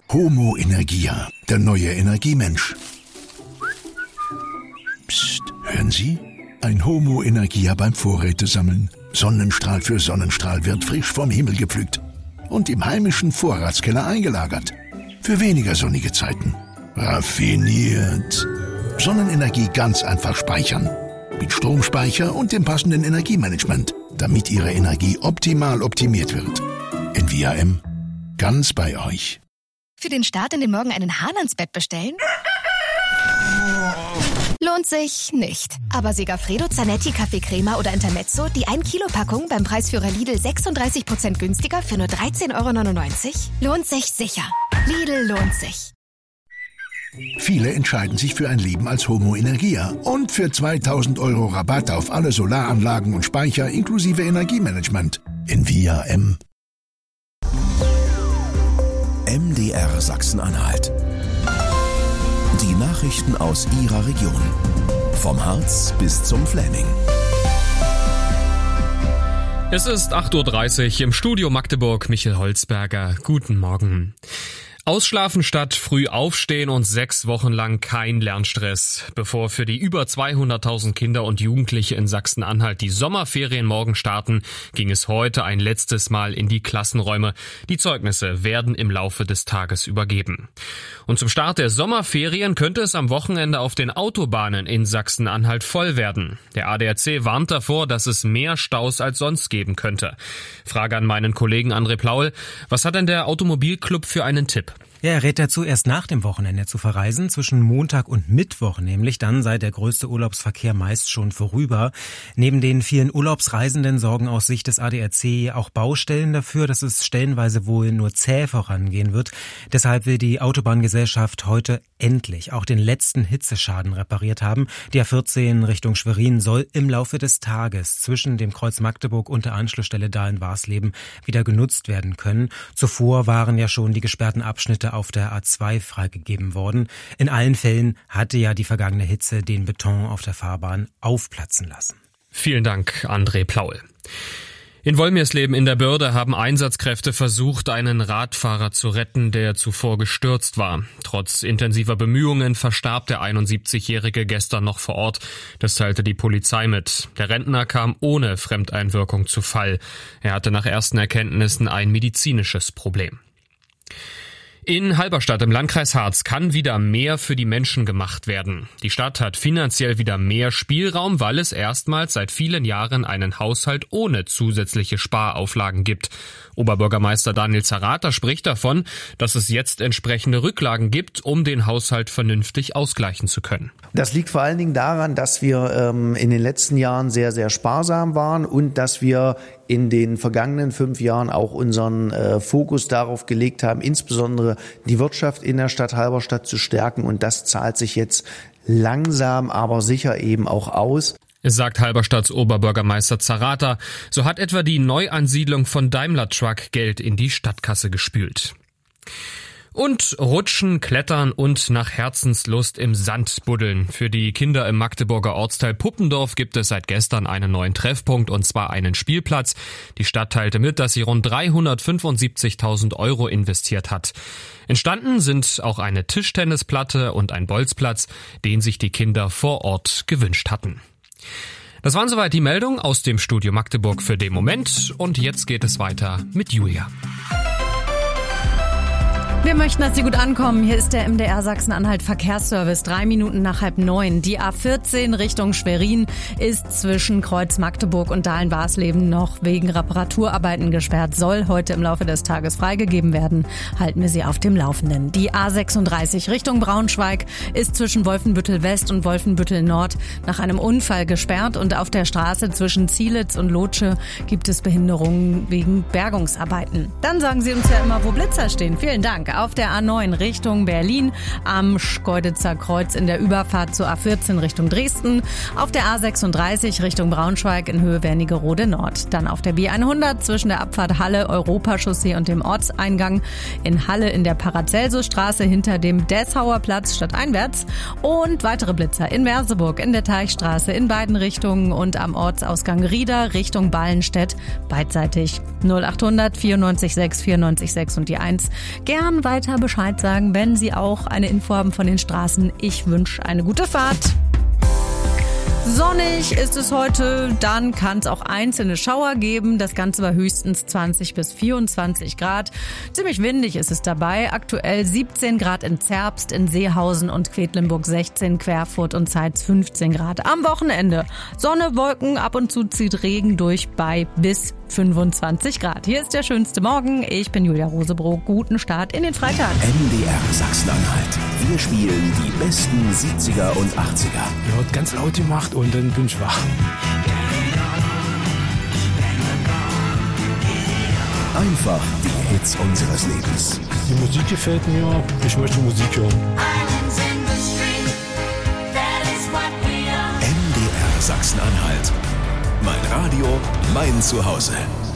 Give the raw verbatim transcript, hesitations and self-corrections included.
Homo Energia, der neue Energiemensch. Psst, hören Sie? Ein Homo Energia beim Vorrätesammeln. Sonnenstrahl für Sonnenstrahl wird frisch vom Himmel gepflückt und im heimischen Vorratskeller eingelagert. Für weniger sonnige Zeiten. Raffiniert. Sonnenenergie ganz einfach speichern. Mit Stromspeicher und dem passenden Energiemanagement, damit Ihre Energie optimal optimiert wird. N V A M. Ganz bei euch. Für den Start in den Morgen einen Hahn ans Bett bestellen? Lohnt sich nicht. Aber Segafredo, Zanetti, Kaffeecrema oder Intermezzo, die ein Kilo Packung beim Preisführer Lidl sechsunddreißig Prozent günstiger für nur dreizehn Euro neunundneunzig? Lohnt sich sicher. Lidl lohnt sich. Viele entscheiden sich für ein Leben als Homo Energia und für zweitausend Euro Rabatt auf alle Solaranlagen und Speicher inklusive Energiemanagement. N V A M. M D R Sachsen-Anhalt. Die Nachrichten aus Ihrer Region. Vom Harz bis zum Fläming. Es ist acht Uhr dreißig im Studio Magdeburg. Michael Holzberger. Guten Morgen. Ausschlafen statt früh aufstehen und sechs Wochen lang kein Lernstress. Bevor für die über zweihunderttausend Kinder und Jugendliche in Sachsen-Anhalt die Sommerferien morgen starten, ging es heute ein letztes Mal in die Klassenräume. Die Zeugnisse werden im Laufe des Tages übergeben. Und zum Start der Sommerferien könnte es am Wochenende auf den Autobahnen in Sachsen-Anhalt voll werden. Der A D A C warnt davor, dass es mehr Staus als sonst geben könnte. Frage an meinen Kollegen André Plaul. Was hat denn der Automobilclub für einen Tipp? Ja, er rät dazu, erst nach dem Wochenende zu verreisen, zwischen Montag und Mittwoch nämlich. Dann sei der größte Urlaubsverkehr meist schon vorüber. Neben den vielen Urlaubsreisenden sorgen aus Sicht des A D A C auch Baustellen dafür, dass es stellenweise wohl nur zäh vorangehen wird. Deshalb will die Autobahngesellschaft heute endlich auch den letzten Hitzeschaden repariert haben. Die A vierzehn Richtung Schwerin soll im Laufe des Tages zwischen dem Kreuz Magdeburg und der Anschlussstelle Dahlen-Warsleben wieder genutzt werden können. Zuvor waren ja schon die gesperrten Abschnitte auf der A zwei freigegeben worden. In allen Fällen hatte ja die vergangene Hitze den Beton auf der Fahrbahn aufplatzen lassen. Vielen Dank, André Plaul. In Wolmirsleben in der Börde haben Einsatzkräfte versucht, einen Radfahrer zu retten, der zuvor gestürzt war. Trotz intensiver Bemühungen verstarb der einundsiebzigjährige gestern noch vor Ort. Das teilte die Polizei mit. Der Rentner kam ohne Fremdeinwirkung zu Fall. Er hatte nach ersten Erkenntnissen ein medizinisches Problem. In Halberstadt im Landkreis Harz kann wieder mehr für die Menschen gemacht werden. Die Stadt hat finanziell wieder mehr Spielraum, weil es erstmals seit vielen Jahren einen Haushalt ohne zusätzliche Sparauflagen gibt. Oberbürgermeister Daniel Zerrata spricht davon, dass es jetzt entsprechende Rücklagen gibt, um den Haushalt vernünftig ausgleichen zu können. Das liegt vor allen Dingen daran, dass wir ähm, in den letzten Jahren sehr, sehr sparsam waren und dass wir in den vergangenen fünf Jahren auch unseren äh, Fokus darauf gelegt haben, insbesondere die Wirtschaft in der Stadt Halberstadt zu stärken. Und das zahlt sich jetzt langsam, aber sicher eben auch aus. Es sagt Halberstadts Oberbürgermeister Zerrata. So hat etwa die Neuansiedlung von Daimler Truck Geld in die Stadtkasse gespült. Und rutschen, klettern und nach Herzenslust im Sand buddeln. Für die Kinder im Magdeburger Ortsteil Puppendorf gibt es seit gestern einen neuen Treffpunkt, und zwar einen Spielplatz. Die Stadt teilte mit, dass sie rund dreihundertfünfundsiebzigtausend Euro investiert hat. Entstanden sind auch eine Tischtennisplatte und ein Bolzplatz, den sich die Kinder vor Ort gewünscht hatten. Das waren soweit die Meldungen aus dem Studio Magdeburg für den Moment, und jetzt geht es weiter mit Julia. Wir möchten, dass Sie gut ankommen. Hier ist der M D R Sachsen-Anhalt Verkehrsservice. Drei Minuten nach halb neun. Die A vierzehn Richtung Schwerin ist zwischen Kreuz Magdeburg und Dahlen-Warsleben noch wegen Reparaturarbeiten gesperrt. Soll heute im Laufe des Tages freigegeben werden. Halten wir Sie auf dem Laufenden. Die A sechsunddreißig Richtung Braunschweig ist zwischen Wolfenbüttel West und Wolfenbüttel Nord nach einem Unfall gesperrt. Und auf der Straße zwischen Zielitz und Lotsche gibt es Behinderungen wegen Bergungsarbeiten. Dann sagen Sie uns ja immer, wo Blitzer stehen. Vielen Dank. Auf der A neun Richtung Berlin, am Schkeuditzer Kreuz in der Überfahrt zur A vierzehn Richtung Dresden, auf der A sechsunddreißig Richtung Braunschweig in Höhe Wernigerode Nord, dann auf der B hundert zwischen der Abfahrt Halle Europachaussee und dem Ortseingang in Halle in der Paracelsusstraße hinter dem Dessauer Platz stadteinwärts, und weitere Blitzer in Merseburg in der Teichstraße in beiden Richtungen und am Ortsausgang Rieder Richtung Ballenstedt beidseitig. null achthundert vierundneunzig sechs vierundneunzig sechs und die eins. Gern weiter Bescheid sagen, wenn Sie auch eine Info haben von den Straßen. Ich wünsche eine gute Fahrt. Sonnig ist es heute, dann kann es auch einzelne Schauer geben. Das Ganze war höchstens zwanzig bis vierundzwanzig Grad. Ziemlich windig ist es dabei. Aktuell siebzehn Grad in Zerbst, in Seehausen und Quedlinburg sechzehn, Querfurt und Zeitz fünfzehn Grad. Am Wochenende Sonne, Wolken, ab und zu zieht Regen durch bei bis fünfundzwanzig Grad. Hier ist der schönste Morgen. Ich bin Julia Rosebrock. Guten Start in den Freitag. M D R Sachsen-Anhalt. Wir spielen die besten siebziger und achtziger. Ja, hat ganz laut gemacht und dann bin ich wach. Einfach die Hits unseres Lebens. Die Musik gefällt mir. Ich möchte Musik hören. M D R Sachsen-Anhalt. Mein Radio, mein Zuhause.